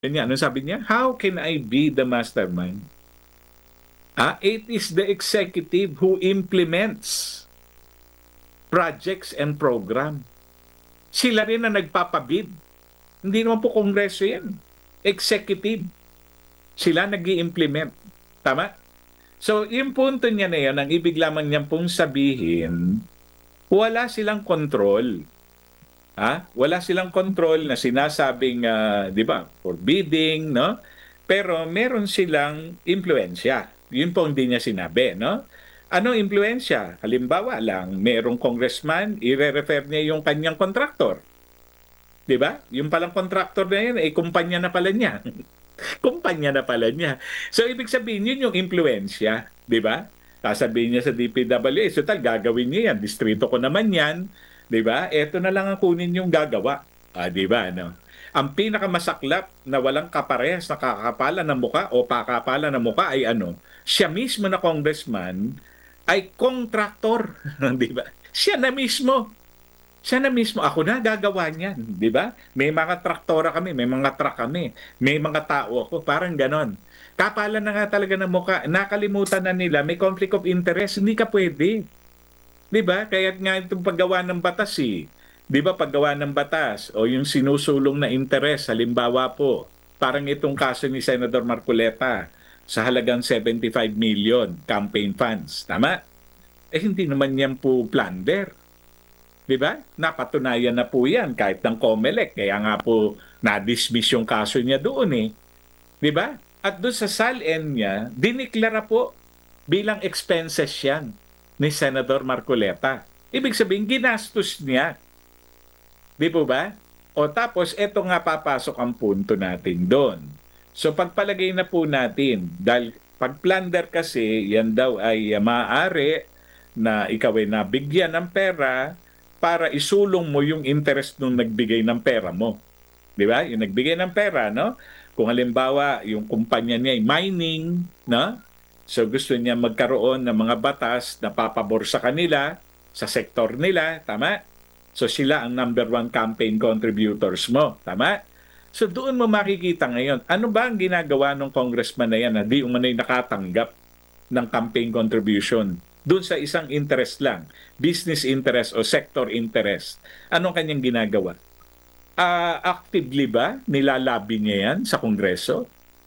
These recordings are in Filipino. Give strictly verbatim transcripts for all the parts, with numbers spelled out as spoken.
Ganyan, ano sabi niya? How can I be the mastermind? Ah, it is the executive who implements projects and program. Sila rin na nagpapabid. Hindi naman po kongreso yan. Executive. Sila nag implement. Tama? So, yung punto niya na yun, ang ibig lamang niya pong sabihin, wala silang control. Ha? Wala silang control na sinasabing, ah, di ba, forbidding, no? Pero meron silang impluensya. Yun po hindi niya sinabi, no? Anong impluensya? Halimbawa lang, merong congressman, i-refer niya yung kanyang kontraktor. Di ba? Yung palang kontraktor na yun, eh, kumpanya na pala niya. Kumpanya na pala niya. So, ibig sabihin, yun yung impluensya. Di ba? Sasabihin niya sa D P W S, total, gagawin niya yan. Distrito ko naman yan. Di ba? Ito na lang ang kunin yung gagawa. Ah, di ba? No? Ang pinakamasaklap na walang kaparehas na kakapalan ng muka o pakapalan ng muka ay ano? Siya mismo na congressman ay contractor. Di ba? Siya na mismo. Siya na mismo, ako na gagawa niyan, di ba? May mga traktora kami, may mga truck kami, may mga tao ako, parang ganon. Kapalan na nga talaga ng mukha, nakalimutan na nila, may conflict of interest, hindi ka pwede. Di ba? Kaya nga itong paggawa ng batas eh. Di ba paggawa ng batas o yung sinusulong na interes, halimbawa po, parang itong kaso ni Senator Marcoleta sa halagang seventy-five million campaign funds. Tama? Eh hindi naman yan po plunder. Di ba? Napatunayan na po yan kahit ng COMELEC. Kaya nga po na-dismiss yung kaso niya doon eh. Di ba? At doon sa SALN niya, diniklara po bilang expenses yan ni Senator Marcoleta. Ibig sabihin, ginastos niya. Di po ba? O tapos, eto nga papasok ang punto natin doon. So pagpalagay na po natin, dahil pag plunder kasi, yan daw ay uh, maaari na ikaw ay nabigyan ng pera para isulong mo yung interest nung nagbigay ng pera mo. Di ba? Yung nagbigay ng pera, no? Kung halimbawa, yung kumpanya niya ay mining, no? So gusto niya magkaroon ng mga batas na papabor sa kanila, sa sektor nila, tama? So sila ang number one campaign contributors mo, tama? So doon mo makikita ngayon, ano ba ang ginagawa ng congressman na yan na di umano'y nakatanggap ng campaign contribution? Doon sa isang interest lang, business interest o sector interest. Anong kanyang ginagawa? Uh, actively ba nilalabi niya yan sa Kongreso?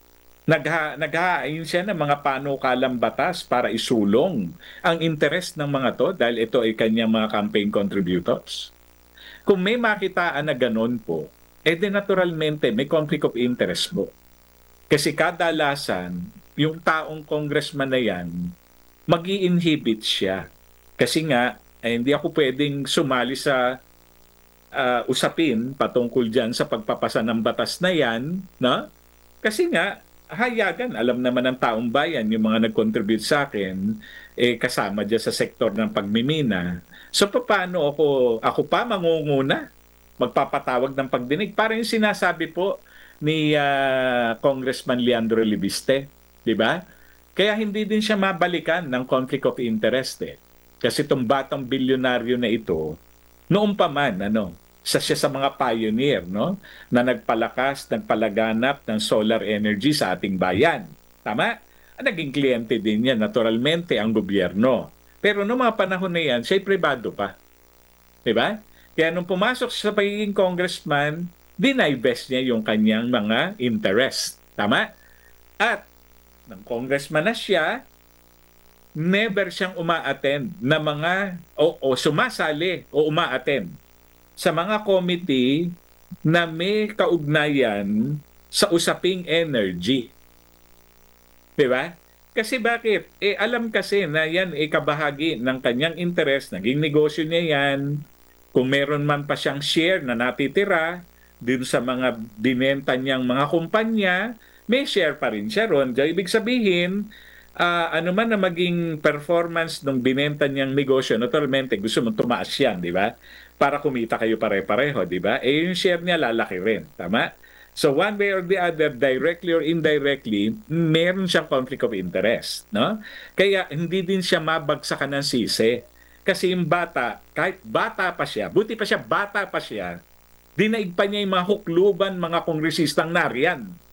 Nagha, naghahain siya ng mga panukalang batas para isulong ang interest ng mga to dahil ito ay kanyang mga campaign contributors? Kung may makitaan na ganun po, eh di naturalmente may conflict of interest po. Kasi kadalasan, yung taong congressman na yan, mag-i-inhibit siya. Kasi nga, eh, hindi ako pwedeng sumali sa uh, usapin patungkol dyan sa pagpapasa ng batas na yan, no? Kasi nga, hayagan, alam naman ng taong bayan, yung mga nag-contribute sa akin, eh, kasama dyan sa sektor ng pagmimina. So, paano ako, ako pa mangunguna, magpapatawag ng pagdinig? Parang yung sinasabi po ni uh, Congressman Leandro Libiste, di ba? Kaya hindi din siya mabalikan ng conflict of interest eh. Kasi itong batang bilyonaryo na ito, noon pa man, ano, sa siya sa mga pioneer, no, na nagpalakas, nagpalaganap ng solar energy sa ating bayan. Tama? Naging kliyente din niya, naturalmente, ang gobyerno. Pero noong mga panahon na yan, siya'y pribado pa. Diba? Kaya nung pumasok siya sa pagiging congressman, dinivest niya yung kanyang mga interest. Tama? At ng congressman na siya, never siyang uma-attend na mga, o, o sumasali o uma-attend sa mga committee na may kaugnayan sa usaping energy. Diba? Kasi bakit? Eh alam kasi na yan ay kabahagi ng kanyang interest, naging negosyo niya yan. Kung meron man pa siyang share na natitira din sa mga binenta niyang mga kumpanya, may share pa rin siya ron. Ibig sabihin, uh, ano man na maging performance ng binenta niyang negosyo, naturalmente gusto mong tumaas yan, di ba? Para kumita kayo pare-pareho, di ba? Eh yung share niya lalaki rin, tama? So one way or the other, directly or indirectly, meron siyang conflict of interest, no? Kaya hindi din siya mabagsakan ng sisi. Kasi yung bata, kahit bata pa siya, buti pa siya, bata pa siya, Dinaig pa niya yung mga hukluban, mga kongresistang nariyan